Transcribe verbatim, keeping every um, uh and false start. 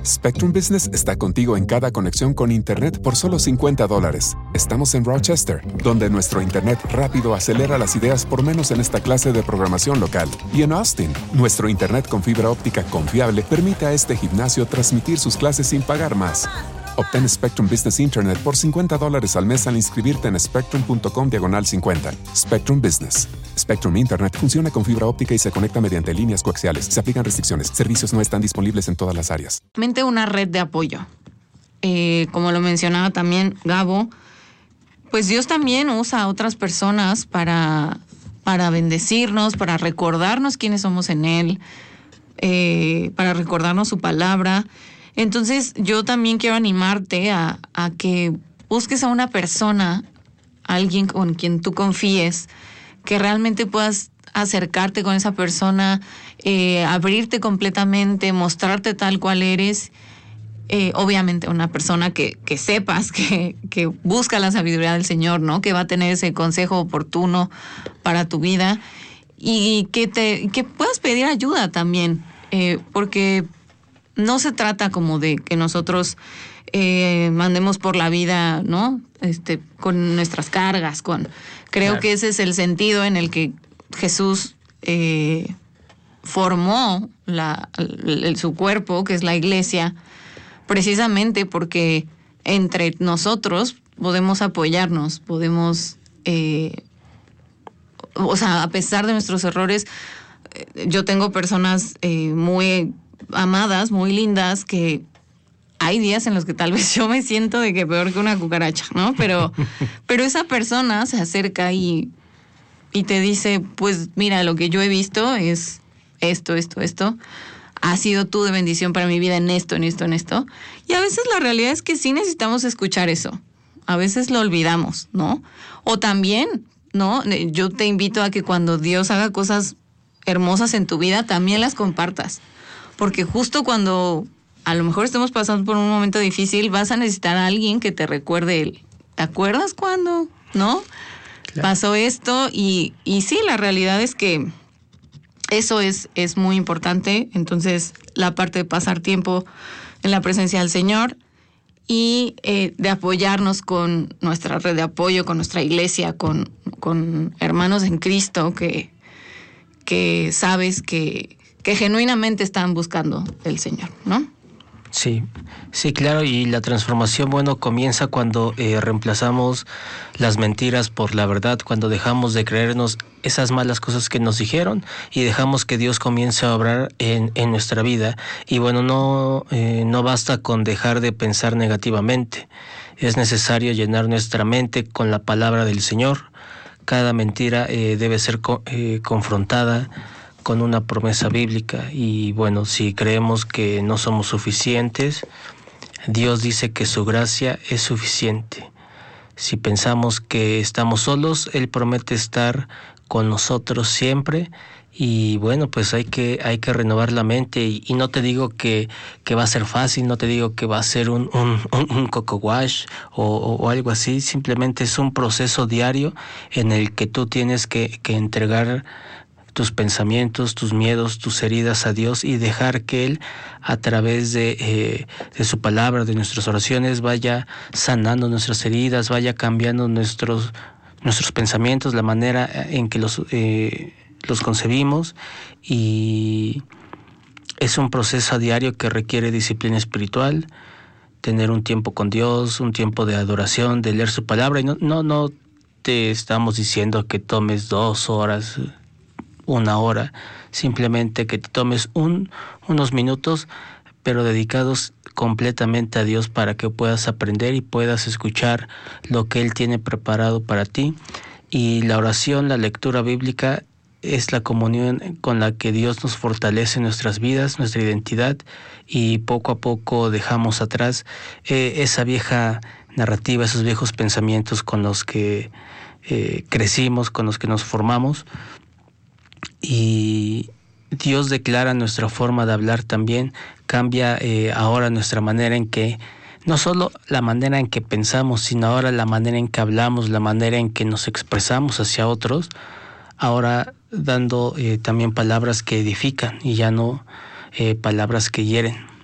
Spectrum Business está contigo en cada conexión con Internet por solo cincuenta dólares. Estamos en Rochester, donde nuestro Internet rápido acelera las ideas por menos en esta clase de programación local. Y en Austin, nuestro Internet con fibra óptica confiable permite a este gimnasio transmitir sus clases sin pagar más. Obtén Spectrum Business Internet por cincuenta dólares al mes al inscribirte en spectrum.com diagonal cincuenta. Spectrum Business. Spectrum Internet funciona con fibra óptica y se conecta mediante líneas coaxiales. Se aplican restricciones. Servicios no están disponibles en todas las áreas. Una red de apoyo. Eh, como lo mencionaba también Gabo, pues Dios también usa a otras personas para, para bendecirnos, para recordarnos quiénes somos en Él, eh, para recordarnos su palabra. Entonces yo también quiero animarte a, a que busques a una persona, alguien con quien tú confíes, que realmente puedas acercarte con esa persona, eh, abrirte completamente, mostrarte tal cual eres. Eh, obviamente una persona que, que sepas que, que busca la sabiduría del Señor, ¿no? Que va a tener ese consejo oportuno para tu vida y que te que puedas pedir ayuda también, eh, porque no se trata como de que nosotros eh, mandemos por la vida, ¿no? Este, con nuestras cargas, con creo claro. que ese es el sentido en el que Jesús eh, formó la, el, su cuerpo, que es la iglesia, precisamente porque entre nosotros podemos apoyarnos, podemos, eh, o sea, a pesar de nuestros errores, eh, yo tengo personas eh, muy amadas, muy lindas, que hay días en los que tal vez yo me siento de que peor que una cucaracha, ¿no? Pero, pero esa persona se acerca y, y te dice, pues mira, lo que yo he visto es esto, esto, esto. Has sido tú de bendición para mi vida en esto, en esto, en esto. Y a veces la realidad es que sí necesitamos escuchar eso. A veces lo olvidamos, ¿no? O también, ¿no? Yo te invito a que cuando Dios haga cosas hermosas en tu vida, también las compartas. Porque justo cuando a lo mejor estemos pasando por un momento difícil, vas a necesitar a alguien que te recuerde el, ¿te acuerdas cuando? ¿No? Claro. Pasó esto y, y sí, la realidad es que eso es, es muy importante. Entonces, la parte de pasar tiempo en la presencia del Señor y eh, de apoyarnos con nuestra red de apoyo, con nuestra iglesia, con, con hermanos en Cristo que, que sabes que, que genuinamente están buscando el Señor, ¿no? Sí, sí, claro, y la transformación, bueno, comienza cuando eh, reemplazamos las mentiras por la verdad, cuando dejamos de creernos esas malas cosas que nos dijeron y dejamos que Dios comience a obrar en, en nuestra vida. Y bueno, no, eh, no basta con dejar de pensar negativamente, es necesario llenar nuestra mente con la palabra del Señor. Cada mentira eh, debe ser co- eh, confrontada con una promesa bíblica y bueno, si creemos que no somos suficientes, Dios dice que su gracia es suficiente. Si pensamos que estamos solos, Él promete estar con nosotros siempre y bueno, pues hay que, hay que renovar la mente y, y no te digo que, que va a ser fácil, no te digo que va a ser un, un, un, un coco wash o, o, o algo así, simplemente es un proceso diario en el que tú tienes que, que entregar tus pensamientos, tus miedos, tus heridas a Dios y dejar que Él, a través de, eh, de su palabra, de nuestras oraciones, vaya sanando nuestras heridas, vaya cambiando nuestros, nuestros pensamientos, la manera en que los, eh, los concebimos. Y es un proceso a diario que requiere disciplina espiritual, tener un tiempo con Dios, un tiempo de adoración, de leer su palabra. Y no, no, no te estamos diciendo que tomes dos horas, una hora, simplemente que te tomes un, unos minutos, pero dedicados completamente a Dios para que puedas aprender y puedas escuchar lo que Él tiene preparado para ti. Y la oración, la lectura bíblica es la comunión con la que Dios nos fortalece nuestras vidas, nuestra identidad, y poco a poco dejamos atrás eh, esa vieja narrativa, esos viejos pensamientos con los que eh, crecimos, con los que nos formamos. Y Dios declara nuestra forma de hablar también, cambia eh, ahora nuestra manera en que, no solo la manera en que pensamos, sino ahora la manera en que hablamos, la manera en que nos expresamos hacia otros, ahora dando eh, también palabras que edifican y ya no eh, palabras que hieren.